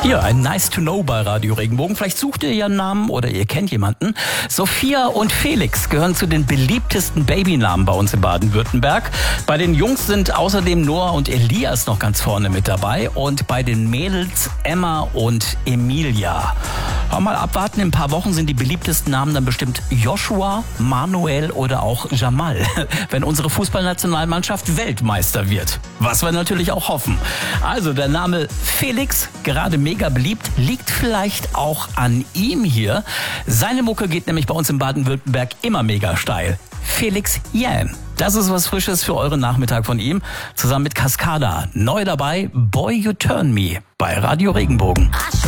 Hier, ein Nice to Know bei Radio Regenbogen. Vielleicht sucht ihr ihren Namen oder ihr kennt jemanden. Sophia und Felix gehören zu den beliebtesten Babynamen bei uns in Baden-Württemberg. Bei den Jungs sind außerdem Noah und Elias noch ganz vorne mit dabei. Und bei den Mädels Emma und Emilia. Mal abwarten, in ein paar Wochen sind die beliebtesten Namen dann bestimmt Joshua, Manuel oder auch Jamal, wenn unsere Fußballnationalmannschaft Weltmeister wird. Was wir natürlich auch hoffen. Also der Name Felix, gerade mega beliebt, liegt vielleicht auch an ihm hier. Seine Mucke geht nämlich bei uns in Baden-Württemberg immer mega steil. Felix Jähn. Das ist was Frisches für euren Nachmittag von ihm. Zusammen mit Cascada. Neu dabei, Boy You Turn Me bei Radio Regenbogen.